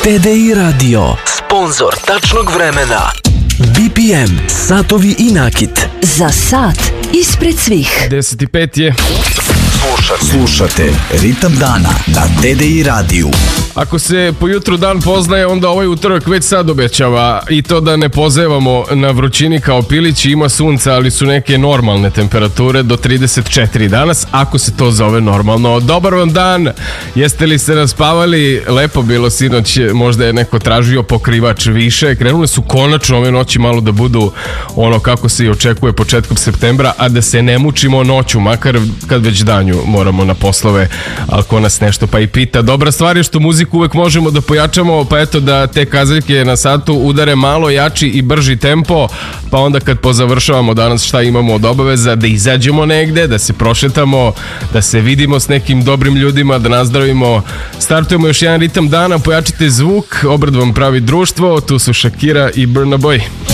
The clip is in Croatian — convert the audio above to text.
TDI Radio, sponzor tačnog vremena. BPM, satovi i nakit. Za sat ispred svih. 10:05 je. Slušate Ritam dana na TDI radiju. Ako se po jutru dan poznaje, onda ovaj utorak već sad obećava i to da ne pozevamo na vrućini kao pilići. Ima sunca, ali su neke normalne temperature do 34 danas, ako se to zove normalno. Dobar vam dan, jeste li se naspavali? Lepo bilo sinoć, možda je neko tražio pokrivač više. Krenule su konačno ove noći malo da budu ono kako se i očekuje početkom septembra, a da se ne mučimo noću, makar kad već danju moramo na poslove, ako nas nešto pa i pita. Dobra stvar je što muziku uvek možemo da pojačamo, pa eto da te kazaljke na satu udare malo jači i brži tempo, pa onda kad pozavršavamo danas šta imamo od obaveza, da izađemo negde, da se prošetamo, da se vidimo s nekim dobrim ljudima, da nazdravimo. Startujemo još jedan ritam dana, pojačite zvuk, Obrad vam pravi društvo, tu su Shakira i Burna Boy.